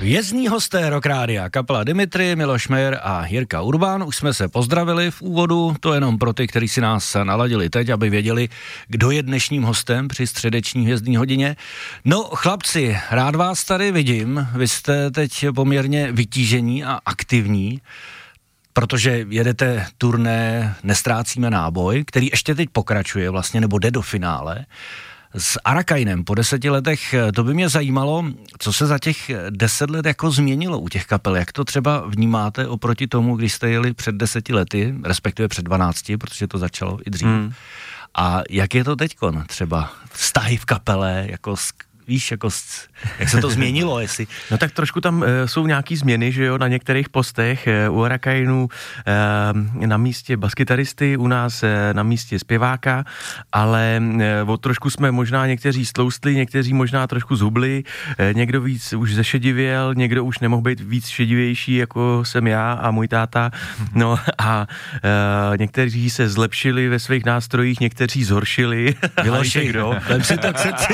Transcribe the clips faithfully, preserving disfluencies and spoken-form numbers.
Jezdní hosté Rock Rádia, kapela Dimitri, Miloš Mayer a Jirka Urban. Už jsme se pozdravili v úvodu, to jenom pro ty, kteří si nás naladili teď, aby věděli, kdo je dnešním hostem při středeční hvězdní hodině. No chlapci, rád vás tady vidím, vy jste teď poměrně vytížení a aktivní, protože jedete turné Nestrácíme náboj, který ještě teď pokračuje vlastně, nebo jde do finále. S Arakainem po deseti letech, to by mě zajímalo, co se za těch deset let jako změnilo u těch kapel, jak to třeba vnímáte oproti tomu, když jste jeli před deseti lety, respektive před dvanácti, protože to začalo i dřív. Hmm. A jak je to teďkon třeba vztahy v kapele, jako víš, jako, jak se to změnilo, jestli... No tak trošku tam e, jsou nějaký změny, že jo, na některých postech, e, u Arakainu e, na místě baskytaristy, u nás e, na místě zpěváka, ale e, o trošku jsme možná někteří stloustli, někteří možná trošku zhubli, e, někdo víc už zešedivěl, někdo už nemohl být víc šedivější, jako jsem já a můj táta, no a e, někteří se zlepšili ve svých nástrojích, někteří zhoršili. Miloši, kdo? Vem si to k srdci.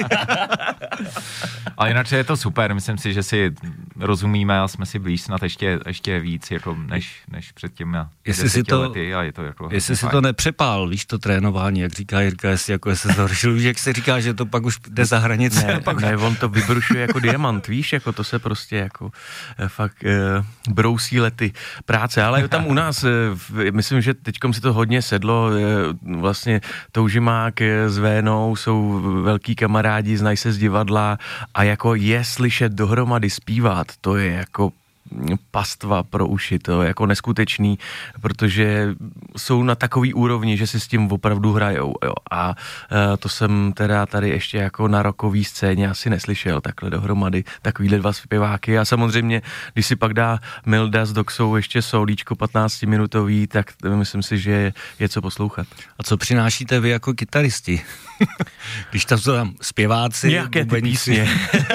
Ale jinak je to super, myslím si, že si rozumíme a jsme si blíž snad ještě, ještě víc, jako než, než před těmi deseti lety a je to jako... Jestli si to nepřepál, víš, to trénování, jak říká Jirka, jestli jako se zhoršil, víš, jak se říká, že to pak už jde za hranice. Ne, pak... ne, on to vybrušuje jako diamant, víš, jako to se prostě jako fakt e, brousí lety práce, ale tam u nás, e, myslím, že teďkom si to hodně sedlo, e, vlastně Toužimák s Vénou jsou velký kamarádi, znají se z divadla a jako je slyšet dohromady zpívat, to je jako pastva pro uši, to je jako neskutečný, protože jsou na takový úrovni, že si s tím opravdu hrajou, jo. A e, to jsem teda tady ještě jako na rockový scéně asi neslyšel, takhle dohromady, takovýhle dva zpěváky a samozřejmě, když si pak dá Milda s Doxou ještě solíčko patnáctiminutový, tak myslím si, že je co poslouchat. A co přinášíte vy jako kytaristi? Když tam jsou tam zpěváci, nějaké ty písně.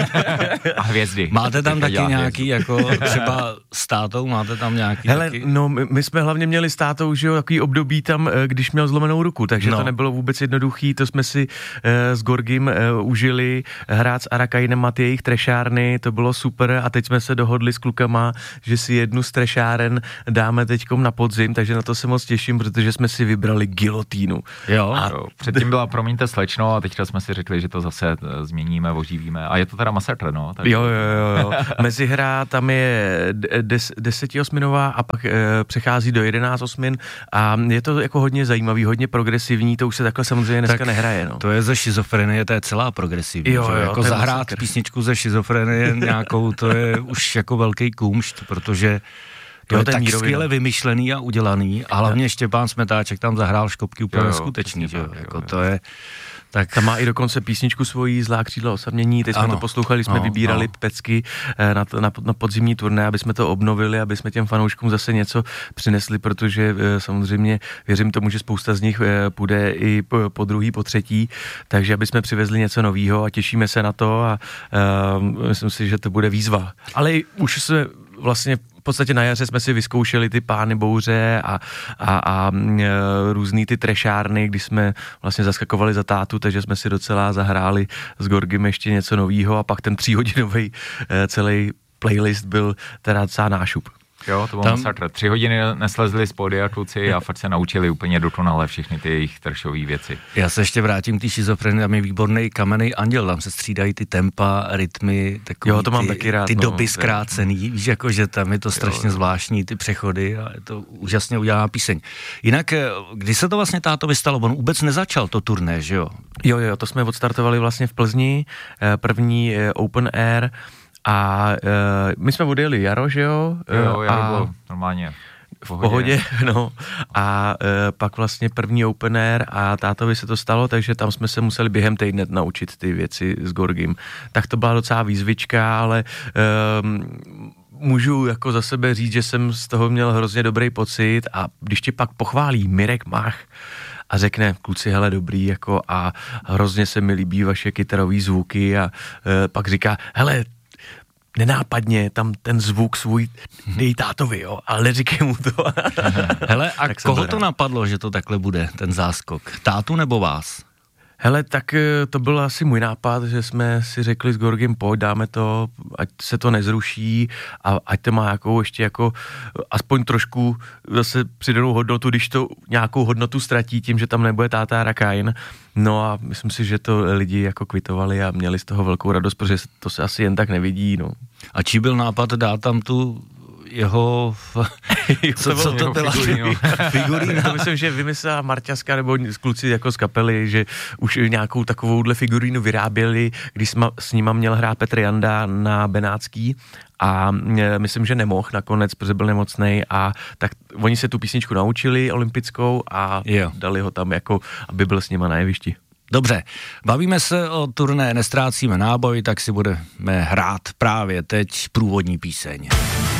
A hvězdy. Máte tam taky nějaký, jako třeba s tátou, máte tam nějaký Hele, taky? no my, my jsme hlavně měli s tátou, že jo, takový období tam, když měl zlomenou ruku, takže no. To nebylo vůbec jednoduchý, to jsme si e, s Gorgim e, užili, hrát s Arakainem a ty jejich trešárny, to bylo super a teď jsme se dohodli s klukama, že si jednu z trešáren dáme teďkom na podzim, takže na to se moc těším, protože jsme si vybrali Gilotínu. Jo. A jo, předtím byla, promiňte slečno, a teďka jsme si řekli, že to zase změníme, oživíme a je to teda masakr, no. Takže... Jo, jo, jo, jo. Mezihra tam je des, desetiosminová a pak e, přechází do jedenáct osmin a je to jako hodně zajímavý, hodně progresivní, to už se takhle samozřejmě dneska tak nehraje, no. To je ze schizofrenie, to je celá progresivní, jo, jo, jako zahrát masakr. Písničku ze schizofrenie nějakou, to je už jako velký kůmšt, protože to jo, je tak mírovina. Skvěle vymyšlený a udělaný a hlavně Štěpán Smetáček tam zahrál škopky úplně neskutečný, že jo, jako to je... Tak tam má i dokonce písničku svojí Zlá křídla osamění, teď jsme ano. to poslouchali, jsme no, vybírali no. pecky na, na, na podzimní turné, aby jsme to obnovili, aby jsme těm fanouškům zase něco přinesli, protože samozřejmě věřím tomu, že spousta z nich půjde i po, po druhý, po třetí, takže aby jsme přivezli něco novýho a těšíme se na to a uh, myslím si, že to bude výzva. Ale už se vlastně v podstatě na jaře jsme si vyzkoušeli ty Pány bouře a, a, a e, různý ty trešárny, když jsme vlastně zaskakovali za tátu, takže jsme si docela zahráli s Gorgim ještě něco novýho a pak ten tříhodinový e, celý playlist byl teda docela nášup. Jo, to bylo tam... masakr. Tři hodiny neslezli z pódia kluci a fakt se naučili úplně dokonale všechny ty jejich tršové věci. Já se ještě vrátím k té schizofrenii, tam je výborný Kamenný anděl, tam se střídají ty tempa, rytmy, takový jo, to mám ty, taky rád, ty no, doby zkrácený, víš, jako, že tam je to strašně jo, zvláštní, ty přechody a je to úžasně udělaná píseň. Jinak, kdy se to vlastně tátovi stalo? On vůbec nezačal to turné, že jo? Jo, jo, to jsme odstartovali vlastně v Plzni, první open air. A e, my jsme odjeli jaro, že jo? Jo, jaro bylo normálně v pohodě. pohodě no. A e, pak vlastně první open air a tátovi se to stalo, takže tam jsme se museli během týdne naučit ty věci s Gorgim. Tak to byla docela výzvička, ale e, můžu jako za sebe říct, že jsem z toho měl hrozně dobrý pocit a když tě pak pochválí Mirek Mach a řekne, kluci, hele, dobrý, jako a hrozně se mi líbí vaše kytarový zvuky a e, pak říká, hele, nenápadně tam ten zvuk svůj dej tátovi, jo, ale neříkej mu to. Hele, a koho to napadlo, že to takhle bude, ten záskok? Tátu nebo vás? Hele, tak to byl asi můj nápad, že jsme si řekli s Georgiem, pojď, dáme to, ať se to nezruší a ať to má jakou ještě jako aspoň trošku zase přidanou hodnotu, když to nějakou hodnotu ztratí tím, že tam nebude táta Rakain. No a myslím si, že to lidi jako kvitovali a měli z toho velkou radost, protože to se asi jen tak nevidí, no. A čí byl nápad dát tam tu jeho, co, co to byla figurína? To myslím, že vymyslela Marťaska nebo kluci jako z kapely, že už nějakou takovouhle figurínu vyráběli, když jsme s nima měl hrát Petr Janda na Benátský a myslím, že nemohl nakonec, protože byl nemocnej a tak oni se tu písničku naučili olympickou a jo. dali ho tam jako, aby byl s nima na jevišti. Dobře, bavíme se o turné Nestrácíme náboj, tak si budeme hrát právě teď průvodní píseň.